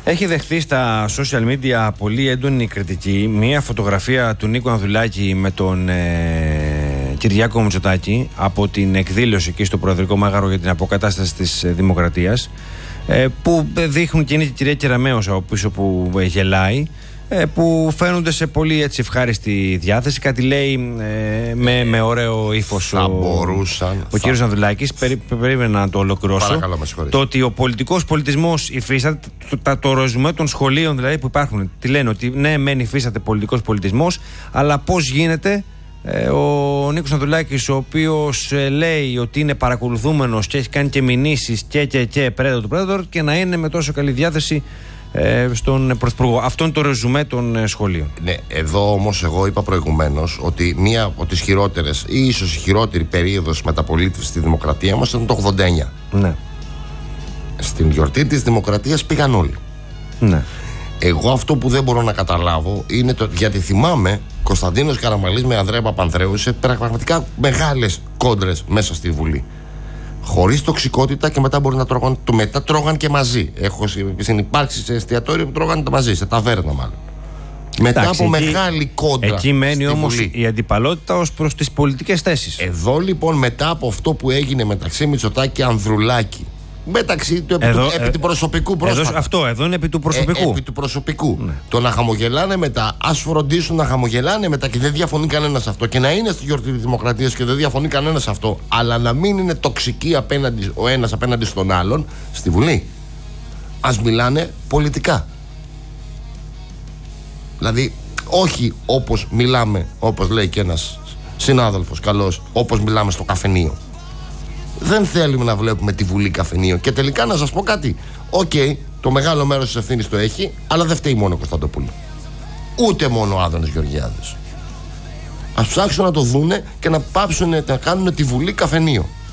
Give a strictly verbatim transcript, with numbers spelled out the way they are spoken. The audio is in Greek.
Έχει δεχθεί στα social media πολύ έντονη κριτική μία φωτογραφία του Νίκου Ανδρουλάκη με τον ε, Κυριάκο Μητσοτάκη από την εκδήλωση εκεί στο Προεδρικό Μέγαρο για την αποκατάσταση της ε, Δημοκρατίας, ε, που δείχνουν και είναι και η κυρία Κεραμέως από πίσω που ε, γελάει, ε, που φαίνονται σε πολύ έτσι ευχάριστη διάθεση. Κάτι λέει ε, με, με ωραίο ύφος θα ο, μπορούσαν, ο κύριος Ανδρουλάκης. Περί, περίμενα να το ολοκληρώσω. Παρακαλώ, το ότι ο πολιτικός πολιτισμός υφίσταται, το, το, το ρεζουμέ των σχολείων δηλαδή που υπάρχουν, τι λένε, ότι ναι, μεν υφίσταται πολιτικός πολιτισμός, αλλά πώς γίνεται ε, ο Νίκος Ανδρουλάκης, ο οποίος ε, λέει ότι είναι παρακολουθούμενος και έχει κάνει και μηνύσεις και και και πρέτο του πρέτο, και να είναι με τόσο καλή διάθεση στον Πρωθυπουργό. Αυτό είναι το ρεζουμέ των σχολείων. Ναι, εδώ όμως εγώ είπα προηγουμένως ότι μία από τις χειρότερες ή ίσως η χειρότερη περίοδος μεταπολίτευσης στη δημοκρατία μας ήταν το ογδόντα εννιά. Ναι. Στην γιορτή της δημοκρατίας πήγαν όλοι. Ναι. Εγώ αυτό που δεν μπορώ να καταλάβω είναι το, γιατί θυμάμαι Κωνσταντίνος Καραμαλής με Ανδρέα Παπανδρέου σε πραγματικά μεγάλες κόντρες μέσα στη Βουλή. Χωρίς τοξικότητα, και μετά μπορεί να τρώγαν. Το μετά τρώγαν και μαζί. Έχω συνυπάρξει σε εστιατόριο που τρώγαν μαζί, σε ταβέρνα μάλλον. Μετά Εντάξει, από εκεί, μεγάλη κόντρα. Εκεί μένει όμως Βουλή. Η αντιπαλότητα ως προς τις πολιτικές θέσεις. Εδώ λοιπόν, μετά από αυτό που έγινε μεταξύ Μητσοτάκη και Ανδρουλάκη, μεταξύ του επί, εδώ, του, επί του προσωπικού πρόσφατα. Εδώ, αυτό, εδώ είναι επί του προσωπικού. Ε, επί του προσωπικού. Ναι. Το να χαμογελάνε μετά, ας φροντίσουν να χαμογελάνε μετά και δεν διαφωνεί κανένας αυτό. Και να είναι στη γιορτή της Δημοκρατίας και δεν διαφωνεί κανένας αυτό, αλλά να μην είναι τοξικοί απέναντι, ο ένας απέναντι στον άλλον στη Βουλή. Ας μιλάνε πολιτικά. Δηλαδή, όχι όπως μιλάμε, όπως λέει και ένας συνάδελφος καλός, όπως μιλάμε στο καφενείο. Δεν θέλουμε να βλέπουμε τη Βουλή καφενείο. Και τελικά να σας πω κάτι. Οκ, okay, το μεγάλο μέρος της ευθύνης το έχει, αλλά δεν φταίει μόνο ο Κωνσταντοπούλου. Ούτε μόνο ο Άδωνης Γεωργιάδης. Ας ψάξουν να το δούνε και να πάψουν να κάνουν τη Βουλή καφενείο.